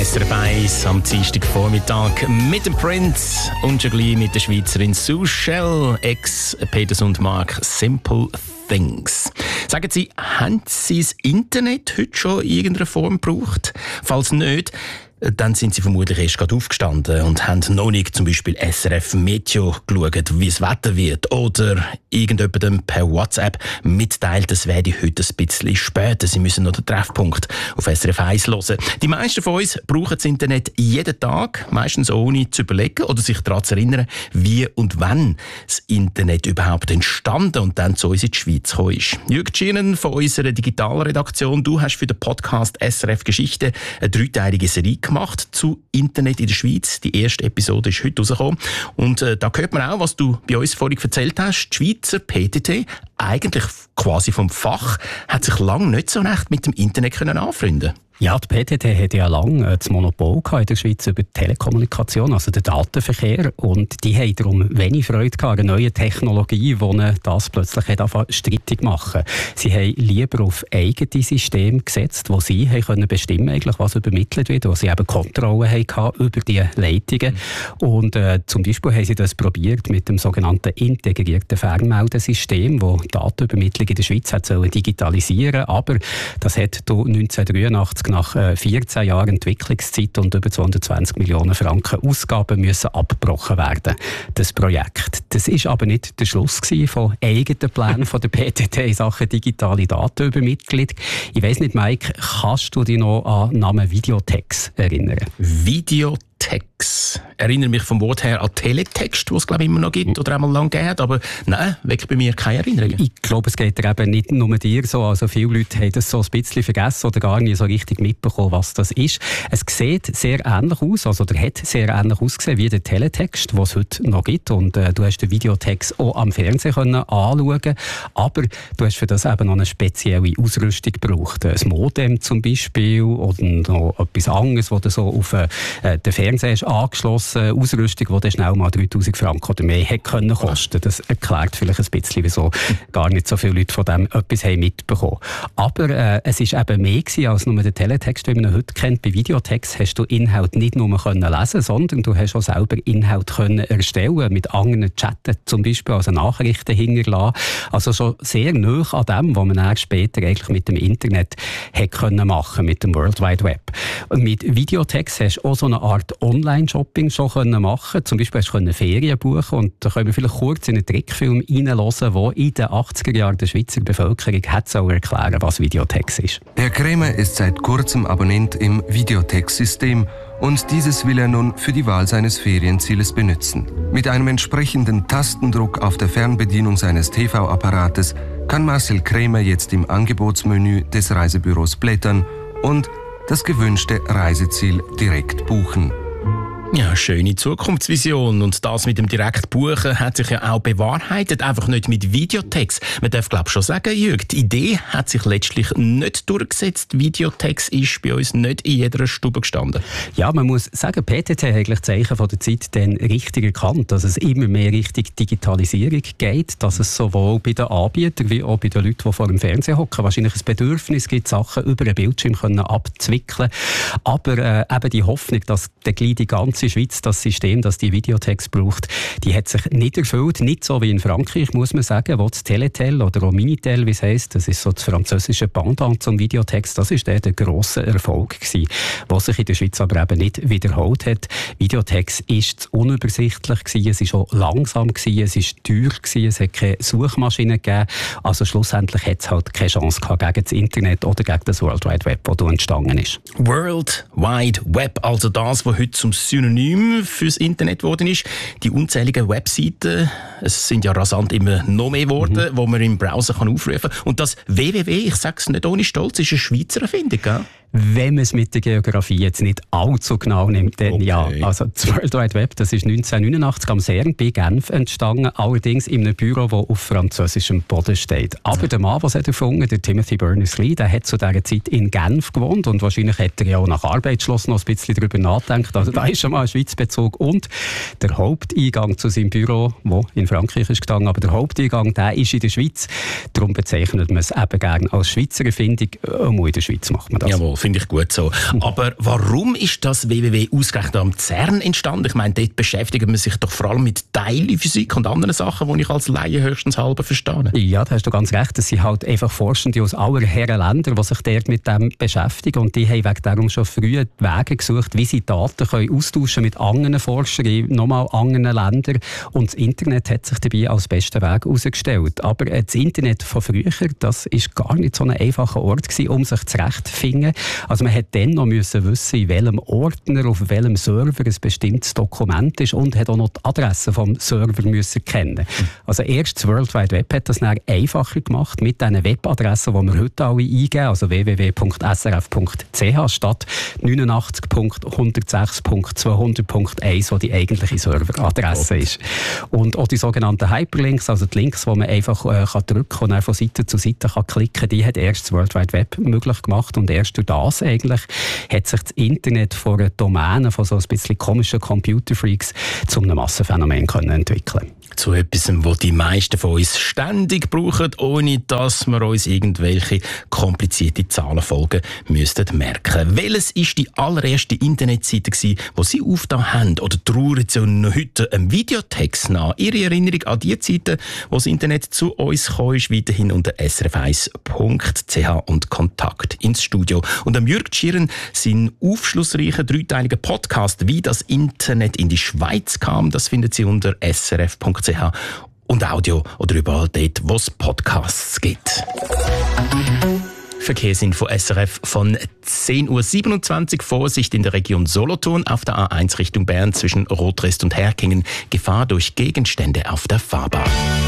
SRF 1 am Dienstagvormittag mit dem Prince und schon gleich mit der Schweizerin Sue Shell, ex Peters und Mark Simple Things. Sagen Sie, haben Sie das Internet heute schon in irgendeiner Form gebraucht? Falls nicht, dann sind Sie vermutlich erst gerade aufgestanden und haben noch nicht zum Beispiel SRF Meteo geschaut, wie das Wetter wird, oder irgendjemandem per WhatsApp mitteilt, das werde heute ein bisschen später. Sie müssen noch den Treffpunkt auf SRF 1 hören. Die meisten von uns brauchen das Internet jeden Tag, meistens ohne zu überlegen oder sich daran zu erinnern, wie und wann das Internet überhaupt entstanden und dann zu uns in die Schweiz gekommen ist. Jürg Tschirnen von unserer Digitalredaktion, du hast für den Podcast SRF Geschichte eine 3-teilige Serie gemacht zu Internet in der Schweiz. Die erste Episode ist heute rausgekommen. Und da hört man auch, was du bei uns vorhin erzählt hast. Die Schweizer PTT, eigentlich quasi vom Fach, hat sich lange nicht so recht mit dem Internet anfreunden können. Ja, die PTT hat ja lange das Monopol in der Schweiz über die Telekommunikation, also den Datenverkehr. Und die haben darum wenig Freude gehabt an einer neuen Technologie, die das plötzlich streitig machen. Sie haben lieber auf eigene Systeme gesetzt, wo sie können bestimmen eigentlich, was übermittelt wird, wo sie eben Kontrolle hatten über die Leitungen. Und zum Beispiel haben sie das probiert mit dem sogenannten integrierten Fernmeldesystem, das Datenübermittlung in der Schweiz hat digitalisieren. Aber das hat 1983 nach 14 Jahren Entwicklungszeit und über 220 Millionen Franken Ausgaben müssen abgebrochen werden, das Projekt. Das ist aber nicht der Schluss von eigenen Plänen von der PTT in Sachen digitale Datenübermittlung. Ich weiss nicht, Mike, kannst du dich noch an den Namen Videotex erinnern? Videotex. Erinnere mich vom Wort her an Teletext, was es glaube ich immer noch gibt oder einmal lang gegeben hat, aber nein, weckt bei mir keine Erinnerungen. Ich glaube, es geht eben nicht nur dir so, also viele Leute haben das so ein bisschen vergessen oder gar nicht so richtig mitbekommen, was das ist. Es sieht sehr ähnlich aus, also der hat sehr ähnlich ausgesehen wie der Teletext, was es heute noch gibt, und du hast den Videotext auch am Fernsehen anschauen, aber du hast für das eben noch eine spezielle Ausrüstung gebraucht, ein Modem zum Beispiel oder noch etwas anderes, das du so auf den Fernseher hast angeschlossen, Ausrüstung, die dann schnell mal 3000 Franken oder mehr hätte können kosten. Das erklärt vielleicht ein bisschen, wieso gar nicht so viele Leute von dem etwas haben mitbekommen. Aber es war eben mehr gewesen als nur der Teletext, wie man ihn heute kennt. Bei Videotext hast du Inhalt nicht nur lesen, sondern du hast auch selber Inhalt können erstellen, mit anderen chatten, zum Beispiel also Nachrichten hinterlassen. Also schon sehr nahe an dem, was man dann später eigentlich mit dem Internet hätte können machen, mit dem World Wide Web. Und mit Videotext hast du auch so eine Art Online-Shopping schon können machen. Zum Beispiel hast du Ferien buchen, und da können wir vielleicht kurz in einen Trickfilm reinhören, der in den 80er Jahren der Schweizer Bevölkerung hat erklären, was Videotext ist. Herr Krämer ist seit kurzem Abonnent im Videotext-System und dieses will er nun für die Wahl seines Ferienzieles benutzen. Mit einem entsprechenden Tastendruck auf der Fernbedienung seines TV-Apparates kann Marcel Krämer jetzt im Angebotsmenü des Reisebüros blättern und das gewünschte Reiseziel direkt buchen. Ja, schöne Zukunftsvision. Und das mit dem Direktbuchen hat sich ja auch bewahrheitet, einfach nicht mit Videotext. Man darf glaube ich schon sagen, Jürg, die Idee hat sich letztlich nicht durchgesetzt. Videotext ist bei uns nicht in jeder Stube gestanden. Ja, man muss sagen, PTT hat eigentlich Zeichen von der Zeit dann richtig erkannt, dass es immer mehr Richtung Digitalisierung geht, dass es sowohl bei den Anbietern wie auch bei den Leuten, die vor dem Fernsehen hocken, wahrscheinlich ein Bedürfnis gibt, Sachen über einen Bildschirm abzuwickeln. Aber eben die Hoffnung, dass die ganze Schweiz das System, das die Videotext braucht, die hat sich nicht erfüllt. Nicht so wie in Frankreich, muss man sagen, wo das Teletel oder auch Minitel, wie es heisst, das ist so das französische Pendant zum Videotext, das ist der grosser Erfolg gewesen, was sich in der Schweiz aber eben nicht wiederholt hat. Videotext ist zu unübersichtlich gewesen, es ist auch langsam gewesen, es ist teuer gewesen, es hat keine Suchmaschine gegeben, also schlussendlich hat es halt keine Chance gehabt gegen das Internet oder gegen das World Wide Web, das entstanden ist. World Wide Web, also das, was heute zum Synonym fürs Internet geworden ist. Die unzähligen Webseiten, es sind ja rasant immer noch mehr geworden, wo man im Browser aufrufen kann. Und das www, ich sage es nicht ohne Stolz, ist eine Schweizer Erfindung, gell? Wenn man es mit der Geografie jetzt nicht allzu genau nimmt, dann ja. Also das World Wide Web, das ist 1989 am CERN bei Genf entstanden, allerdings in einem Büro, das auf französischem Boden steht. Aber der Mann, der es erfunden, der Timothy Berners-Lee, der hat zu dieser Zeit in Genf gewohnt und wahrscheinlich hat er ja auch nach Arbeitsschluss noch ein bisschen darüber nachgedacht. Also da ist schon mal ein Schweizbezug. Und der Haupteingang zu seinem Büro, der in Frankreich ist gestanden, aber der Haupteingang, der ist in der Schweiz. Darum bezeichnet man es eben gerne als Schweizer Erfindung. Auch in der Schweiz macht man das. Jawohl. finde ich gut so. Aber warum ist das WWW ausgerechnet am CERN entstanden? Ich meine, dort beschäftigt man sich doch vor allem mit Teilchenphysik und anderen Sachen, die ich als Laie höchstens halber verstehe. Ja, da hast du ganz recht. Es sind halt einfach Forschende aus aller Herren Länder, die sich dort mit dem beschäftigen. Und die haben wegen darum schon früh Wege gesucht, wie sie Daten können austauschen mit anderen Forschern in nochmal anderen Ländern. Und das Internet hat sich dabei als besten Weg herausgestellt. Aber das Internet von früher, das ist gar nicht so ein einfacher Ort gewesen, um sich zurechtzufinden. Also man hat dann noch müssen wissen, in welchem Ordner, auf welchem Server ein bestimmtes Dokument ist und hat auch noch die Adresse vom Server müssen kennen. Also erst das World Wide Web hat das dann einfacher gemacht mit diesen Webadressen, die wir heute alle eingeben, also www.srf.ch statt 89.106.200.1, wo die eigentliche Serveradresse ist. Und auch die sogenannten Hyperlinks, also die Links, die man einfach kann drücken und dann von Seite zu Seite kann klicken, die hat erst das World Wide Web möglich gemacht und erst durch das eigentlich hat sich das Internet von einer Domäne von so ein bisschen komischen Computerfreaks zu einem Massenphänomen können entwickeln. Zu etwas, was die meisten von uns ständig brauchen, ohne dass wir uns irgendwelche komplizierte Zahlenfolgen müssten merken. Welches war die allererste Internetseite, die Sie aufgetan haben? Oder trauern Sie noch heute einem Videotext nach? Ihre Erinnerung an die Zeiten, wo das Internet zu uns kam, ist weiterhin unter srf1.ch und Kontakt ins Studio. Und am Jürg Schirren sein aufschlussreicher dreiteiliger Podcast, wie das Internet in die Schweiz kam, das finden Sie unter srf.ch und Audio oder überall dort, wo es Podcasts gibt. Verkehrsinfo SRF von 10.27 Uhr. Vorsicht in der Region Solothurn auf der A1 Richtung Bern zwischen Rotrest und Herkingen. Gefahr durch Gegenstände auf der Fahrbahn.